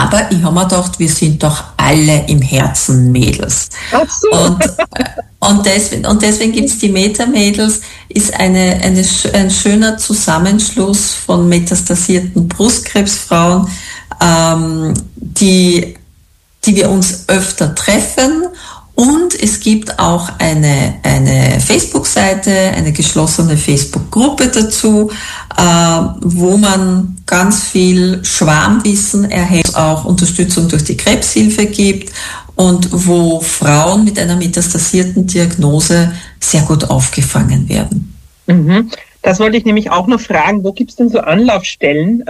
Aber ich habe mir gedacht, wir sind doch alle im Herzen Mädels. Ach so. Und deswegen gibt's die Meta-Mädels, ist ein schöner Zusammenschluss von metastasierten Brustkrebsfrauen, die wir uns öfter treffen. Und es gibt auch eine Facebook-Seite, eine geschlossene Facebook-Gruppe dazu, wo man ganz viel Schwarmwissen erhält, auch Unterstützung durch die Krebshilfe gibt und wo Frauen mit einer metastasierten Diagnose sehr gut aufgefangen werden. Mhm. Das wollte ich nämlich auch noch fragen, wo gibt es denn so Anlaufstellen,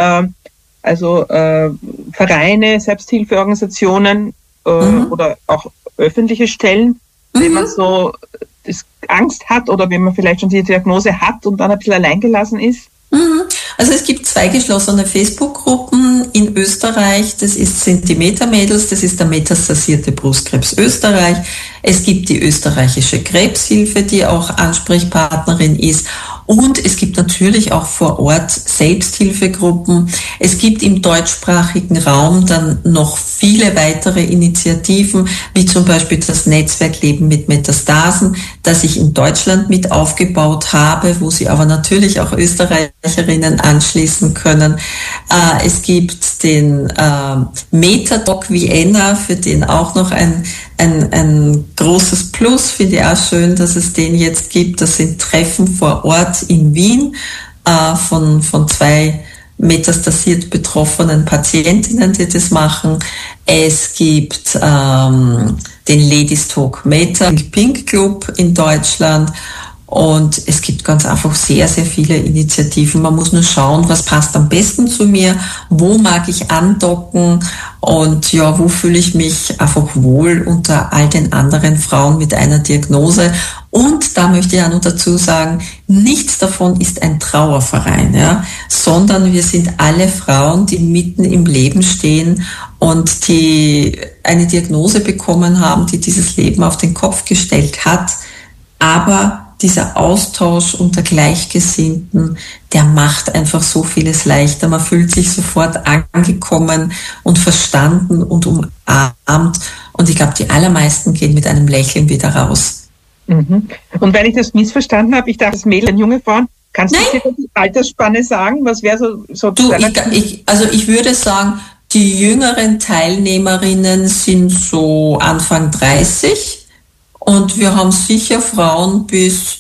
Vereine, Selbsthilfeorganisationen oder auch öffentliche Stellen, wenn man so Angst hat oder wenn man vielleicht schon die Diagnose hat und dann ein bisschen alleingelassen ist? Also es gibt 2 geschlossene Facebook-Gruppen in Österreich. Das sind die Meta-Mädels, das ist der metastasierte Brustkrebs Österreich. Es gibt die österreichische Krebshilfe, die auch Ansprechpartnerin ist. Und es gibt natürlich auch vor Ort Selbsthilfegruppen. Es gibt im deutschsprachigen Raum dann noch viele weitere Initiativen, wie zum Beispiel das Netzwerk Leben mit Metastasen, das ich in Deutschland mit aufgebaut habe, wo Sie aber natürlich auch Österreicherinnen anschließen können. Es gibt den Metadoc Vienna, für den auch noch ein großes Plus, finde ich auch schön, dass es den jetzt gibt. Das sind Treffen vor Ort in Wien von 2 metastasiert betroffenen Patientinnen, die das machen. Es gibt den Ladies Talk Meta Pink Club in Deutschland. Und es gibt ganz einfach sehr, sehr viele Initiativen. Man muss nur schauen, was passt am besten zu mir, wo mag ich andocken und ja, wo fühle ich mich einfach wohl unter all den anderen Frauen mit einer Diagnose. Und da möchte ich auch noch dazu sagen, nichts davon ist ein Trauerverein, ja, sondern wir sind alle Frauen, die mitten im Leben stehen und die eine Diagnose bekommen haben, die dieses Leben auf den Kopf gestellt hat. Aber dieser Austausch unter Gleichgesinnten, der macht einfach so vieles leichter. Man fühlt sich sofort angekommen und verstanden und umarmt. Und ich glaube, die allermeisten gehen mit einem Lächeln wieder raus. Mhm. Und wenn ich das missverstanden habe, ich dachte, das Mädchen, junge Frauen, kannst du die Altersspanne sagen? Was wäre so du, ich würde sagen, die jüngeren Teilnehmerinnen sind so Anfang 30. Und wir haben sicher Frauen bis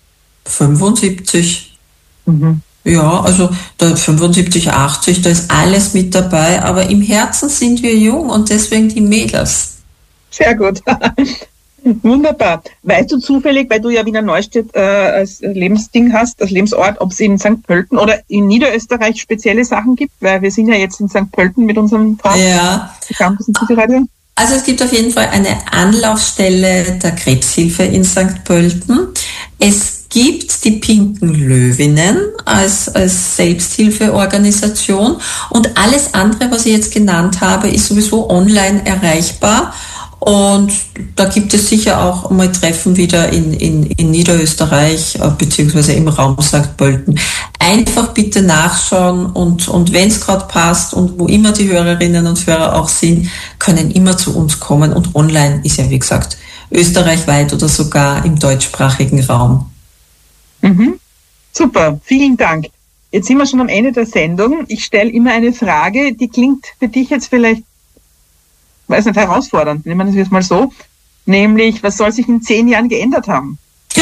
75. Mhm. Ja, also da 75, 80, da ist alles mit dabei. Aber im Herzen sind wir jung und deswegen die Mädels. Sehr gut. Wunderbar. Weißt du zufällig, weil du ja Wiener Neustadt als Lebensding hast, als Lebensort, ob es in St. Pölten oder in Niederösterreich spezielle Sachen gibt? Weil wir sind ja jetzt in St. Pölten mit unserem Campus in City-Radio. Also es gibt auf jeden Fall eine Anlaufstelle der Krebshilfe in St. Pölten. Es gibt die Pinken Löwinnen als Selbsthilfeorganisation und alles andere, was ich jetzt genannt habe, ist sowieso online erreichbar. Und da gibt es sicher auch mal Treffen wieder in Niederösterreich beziehungsweise im Raum St. Pölten. Einfach bitte nachschauen und wenn es gerade passt und wo immer die Hörerinnen und Hörer auch sind, können immer zu uns kommen. Und online ist ja, wie gesagt, österreichweit oder sogar im deutschsprachigen Raum. Mhm. Super, vielen Dank. Jetzt sind wir schon am Ende der Sendung. Ich stelle immer eine Frage, die klingt für dich jetzt vielleicht, weiß nicht, herausfordernd, nehmen wir das jetzt mal so, nämlich, was soll sich in 10 Jahren geändert haben?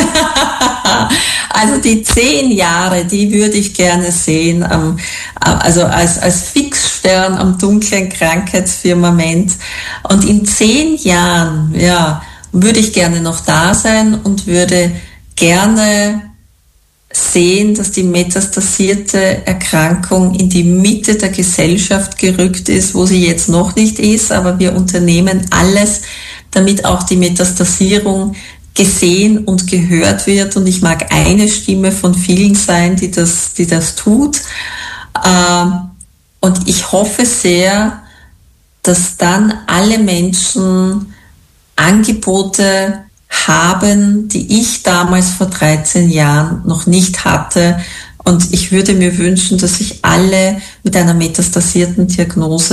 Also die 10 Jahre, die würde ich gerne sehen, also als Fixstern am dunklen Krankheitsfirmament. Und in 10 Jahren, ja, würde ich gerne noch da sein und würde gerne sehen, dass die metastasierte Erkrankung in die Mitte der Gesellschaft gerückt ist, wo sie jetzt noch nicht ist, aber wir unternehmen alles, damit auch die Metastasierung gesehen und gehört wird. Und ich mag eine Stimme von vielen sein, die das tut. Und ich hoffe sehr, dass dann alle Menschen Angebote haben, die ich damals vor 13 Jahren noch nicht hatte. Und ich würde mir wünschen, dass sich alle mit einer metastasierten Diagnose